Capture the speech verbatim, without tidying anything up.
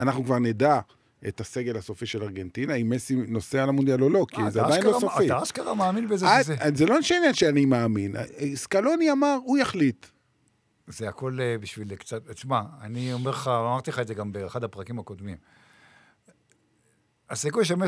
אנחנו כבר נדע את הסגל הסופי של ארגנטינה, אם מסי נוסע למונדיאל או לא, כי זה עדיין לא סופי. אתה אשכרה מאמין בזה שזה. זה לא עניין שאני מאמין. סקלוני אמר, הוא יחליט. זה הכל בשביל קצת, תשמע, אני אומר לך, אמרתי לך את זה גם באחד הפרקים הקודמים. הסיכוי שמסי